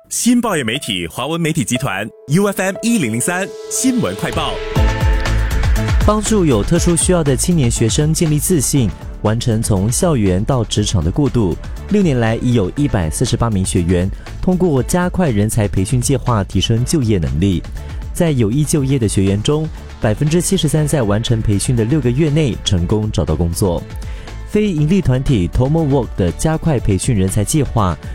新报业媒体华文媒体集团 UFM1003 新闻快报。 帮助有特殊需要的青年学生建立自信，完成从校园到职场的过渡。6年来，已有148名学员通过加快人才培训计划提升就业能力。在有意就业的学员中，73%在完成培训的6个月内成功找到工作。非营利团体 Tomo Work 的加快培训人才计划